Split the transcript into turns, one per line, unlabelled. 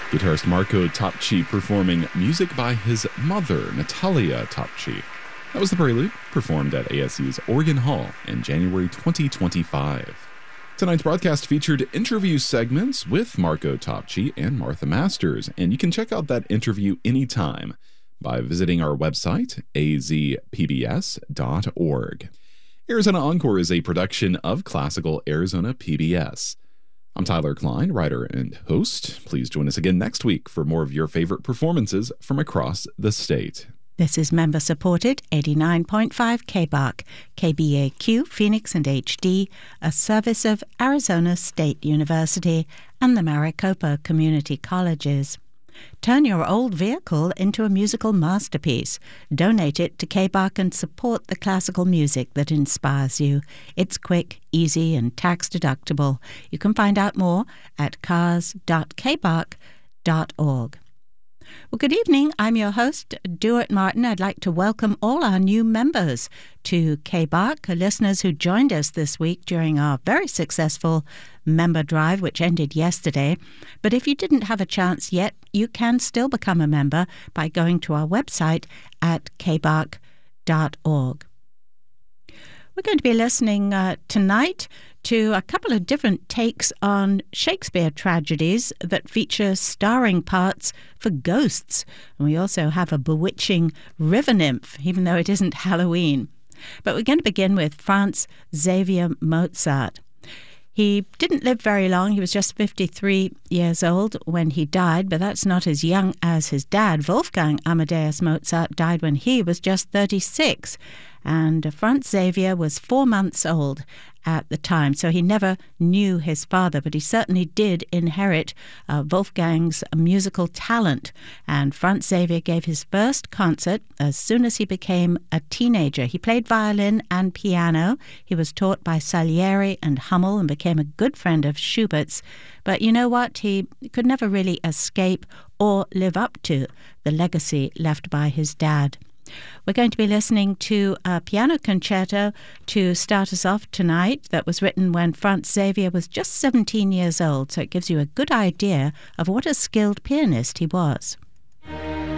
Guitarist Marco Topci performing music by his mother, Natalia Topci. That was the prelude, performed at ASU's Organ Hall in January 2025. Tonight's broadcast featured interview segments with Marco Topci and Martha Masters, and you can check out that interview anytime by visiting our website, azpbs.org. Arizona Encore is a production of Classical Arizona PBS. I'm Tyler Klein, writer and host. Please join us again next week for more of your favorite performances from across the state.
This is member-supported 89.5 KBAQ, KBAQ, Phoenix and HD, a service of Arizona State University and the Maricopa Community Colleges. Turn your old vehicle into a musical masterpiece. Donate it to KBAQ and support the classical music that inspires you. It's quick, easy, and tax-deductible. You can find out more at cars.kbaq.org. Well, good evening. I'm your host, Duart Martin. I'd like to welcome all our new members to KBAQ, listeners who joined us this week during our very successful member drive, which ended yesterday. But if you didn't have a chance yet, you can still become a member by going to our website at kbaq.org. We're going to be listening tonight to a couple of different takes on Shakespeare tragedies that feature starring parts for ghosts. And we also have a bewitching river nymph, even though it isn't Halloween. But we're going to begin with Franz Xavier Mozart. He didn't live very long. He was just 53 years old when he died, but that's not as young as his dad. Wolfgang Amadeus Mozart died when he was just 36. And Franz Xavier was 4 months old at the time, so he never knew his father, but he certainly did inherit Wolfgang's musical talent. And Franz Xavier gave his first concert as soon as he became a teenager. He played violin and piano. He was taught by Salieri and Hummel and became a good friend of Schubert's. But you know what? He could never really escape or live up to the legacy left by his dad. We're going to be listening to a piano concerto to start us off tonight that was written when Franz Xavier was just 17 years old, so it gives you a good idea of what a skilled pianist he was.